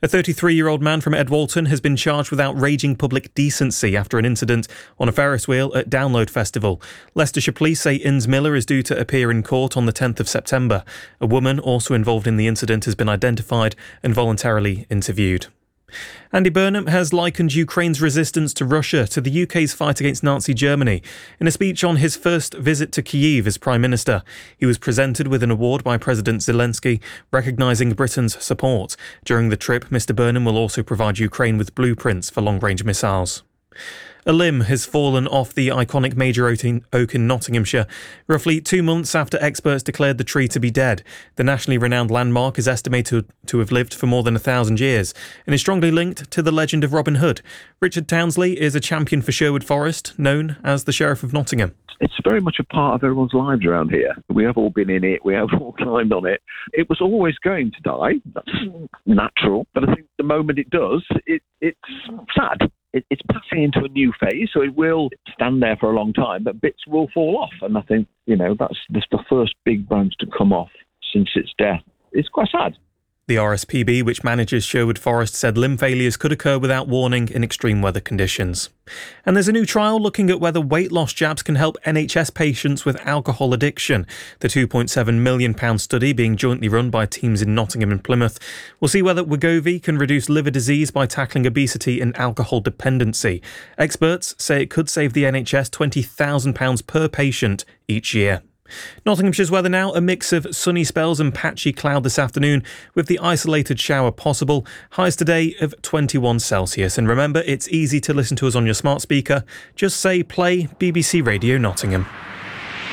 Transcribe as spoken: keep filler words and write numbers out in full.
A thirty-three-year-old man from Edwalton has been charged with outraging public decency after an incident on a Ferris wheel at Download Festival. Leicestershire Police say Inns Miller is due to appear in court on the tenth of September. A woman also involved in the incident has been identified and voluntarily interviewed. Andy Burnham has likened Ukraine's resistance to Russia to the U K's fight against Nazi Germany. In a speech on his first visit to Kyiv as Prime Minister, he was presented with an award by President Zelensky, recognising Britain's support. During the trip, Mr Burnham will also provide Ukraine with blueprints for long-range missiles. A limb has fallen off the iconic major oak in Nottinghamshire, roughly two months after experts declared the tree to be dead. The nationally renowned landmark is estimated to have lived for more than a thousand years and is strongly linked to the legend of Robin Hood. Richard Townsley is a champion for Sherwood Forest, known as the Sheriff of Nottingham. It's very much a part of everyone's lives around here. We have all been in it. We have all climbed on it. It was always going to die. That's natural. But I think the moment it does, it, it's sad. It, it's passing into a new phase, so it will stand there for a long time, but bits will fall off. And I think, you know, that's, that's the first big branch to come off since its death. It's quite sad. The R S P B, which manages Sherwood Forest, said limb failures could occur without warning in extreme weather conditions. And there's a new trial looking at whether weight loss jabs can help N H S patients with alcohol addiction. The two point seven million pounds study, being jointly run by teams in Nottingham and Plymouth, will see whether Wegovy can reduce liver disease by tackling obesity and alcohol dependency. Experts say it could save the N H S twenty thousand pounds per patient each year. Nottinghamshire's weather now, a mix of sunny spells and patchy cloud this afternoon, with the isolated shower possible. Highs today of twenty-one Celsius. And remember, it's easy to listen to us on your smart speaker. Just say play B B C Radio Nottingham.